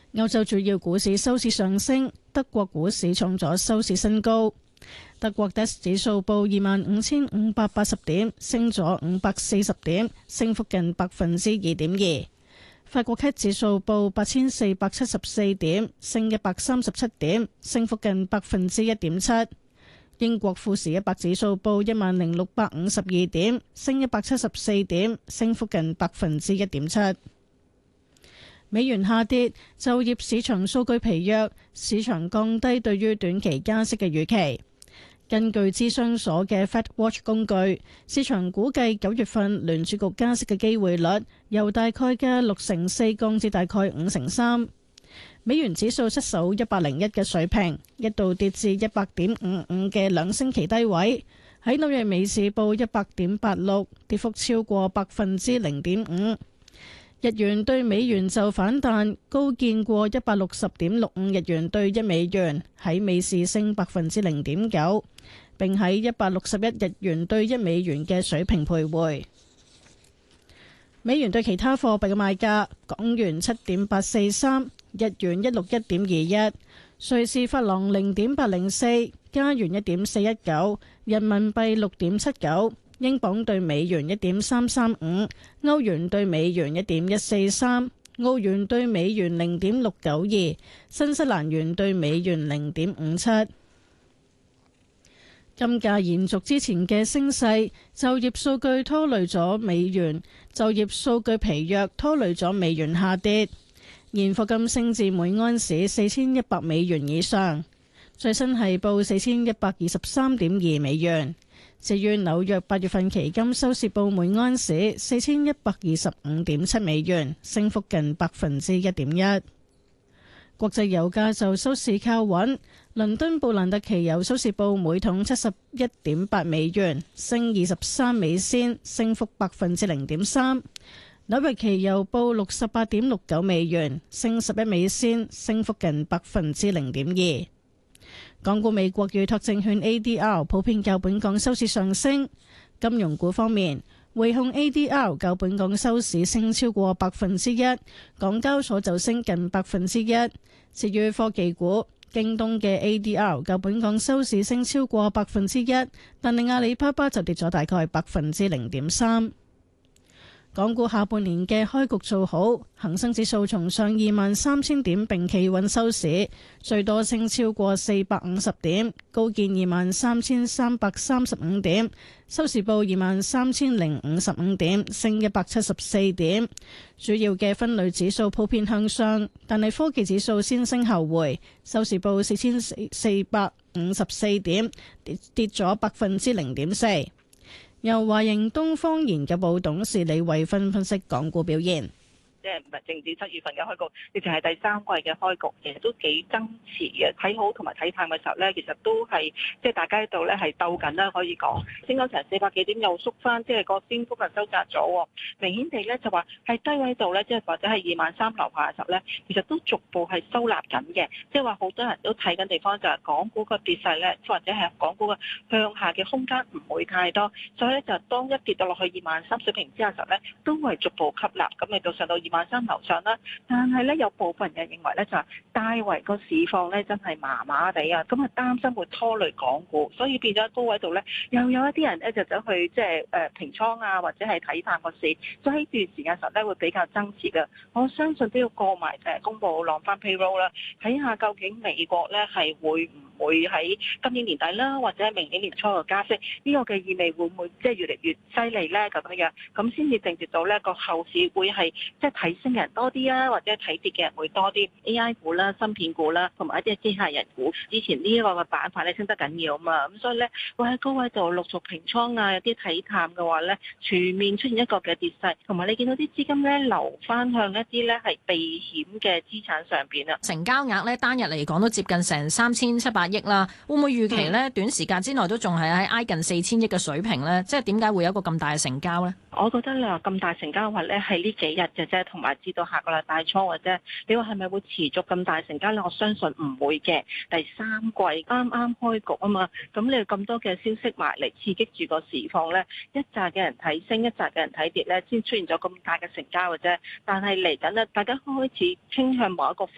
歐洲主要股市收市上升，德國股市創咗收市新高。德國 DAX 指數報25,580點，升咗540點，升幅近2.2%。法國 CAC 指數報8,474點，升137點，升幅近1.7%。英國富時100指數報10,652點，升174點，升幅近1.7%。美元下跌，就業市場數據疲弱，市場降低對於短期加息嘅預期。根據諮商所嘅 FedWatch 工具，市場估計9月份聯儲局加息嘅機會率由大概嘅64%降至大概53%。美元指數失守101嘅水平，一度跌至100.55嘅兩星期低位。喺紐約美市報100.86，跌幅超過0.5%。日元對美元就反彈，高見過160.65日元對一美元，喺美市升0.9%，並喺161日元對一美元嘅水平徘徊。美元對其他貨幣嘅賣價：港元7.843，日元161.21，瑞士法郎0.804，加元1.419，人民幣6.79。英鎊兌美元1.335，歐元兌美元1.143，澳元兌美元0.692，新西蘭元兌美元0.57。金價延續之前嘅升勢，就業數據拖累咗美元，就業數據疲弱拖累咗美元下跌。現貨金升至每盎司4100美元以上，最新係報4123.2美元。至於紐約8月份期金收市報每盎司4125.7美元，升幅近1.1%。國際油價就收市靠穩，倫敦布蘭特期油收市報每桶71.8美元，升23美仙，升幅0.3%。紐約期油報68.69美元，升11美仙，升幅近0.2%。港股美國預託證券 ADR 普遍較本港收市上升。金融股方面，匯控 ADR 較本港收市升超過1%，港交所就升近1%。至於科技股，京東嘅 ADR 較本港收市升超過1%，但令阿里巴巴就跌咗大概0.3%。港股下半年嘅開局做好，恒生指數重上23,000點並企穩收市，最多升超過450點，高見23,335點，收市報23,055點，升174點。主要嘅分類指數普遍向上，但係科技指數先升後回，收市報4,454點，跌咗0.4%。由華盈東方研究部董事李慧芬分析港股表現。 即係唔係淨止7月份嘅開局，亦就係第三季嘅開局，其實都幾爭持嘅。睇好同埋睇淡嘅時候咧，其實都係即係大家喺度咧係鬥緊啦，可以講升咗成400幾點，又縮翻，即係個升幅係收窄咗。明顯地咧就話係低位度咧，即係或者係23,000樓下嘅時候咧，其實都逐步係收納緊嘅。即係話好多人都睇緊地方就係港股個跌勢咧，或者係港股嘅向下嘅空間唔會太多，所以咧就當一跌到落去23,000水平之後嘅時候咧，都係逐步吸納，咁嚟到上到23,000樓上啦，但係咧有部分人認為咧就係大圍個市況咧真係麻麻地啊，咁啊擔心會拖累港股，所以變咗高位度咧又有一啲人咧就走去即係平倉啊，或者係睇淡個市，所以喺段時間時候咧會比較爭持嘅。我相信都要過埋公佈浪翻 payroll 啦，睇下究竟美國咧係會唔會喺今年年底啦，或者係明年年初嘅加息，呢個嘅意味會唔會即係越嚟越犀利咧咁樣，咁先至定住到咧個後市會係即係睇升嘅人多啲啊，或者睇跌嘅人會多啲。AI 股啦、芯片股啦，同埋一啲機械人股，之前呢一個嘅板塊咧升得緊要啊嘛，咁所以咧會喺高位度陸續平倉啊，有啲睇淡嘅話咧，全面出現一個嘅跌勢，同埋你見到啲資金咧流翻向一啲咧係避險嘅資產上邊啊。 成交額咧單日嚟講都接近成3,700億啦，會唔會預期咧短時間之內都仲係喺挨近4,000億嘅水平咧？即係點解會有一個咁大嘅成交咧？ 我覺得你話咁大成交嘅話咧，係呢幾日嘅啫，同埋至到下個禮拜初嘅啫。你話係咪會持續咁大成交咧？我相信唔會嘅。第三季啱啱開局啊嘛，咁你咁多嘅消息埋嚟刺激住個市況咧，一紮嘅人睇升，一紮嘅人睇跌咧，先出現咗咁大嘅成交嘅啫。但係嚟緊咧，大家開始傾向某一個